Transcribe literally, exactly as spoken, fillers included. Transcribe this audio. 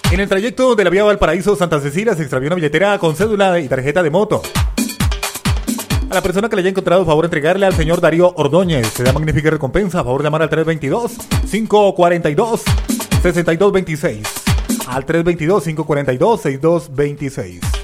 En el trayecto de la vía Valparaíso Santa Cecilia se extravió una billetera con cédula y tarjeta de moto. A la persona que le haya encontrado, favor entregarle al señor Darío Ordóñez. Se da magnífica recompensa. A favor llamar al tres dos dos, cinco cuatro dos, seis dos dos seis. Al tres dos dos, cinco cuatro dos, seis dos dos seis.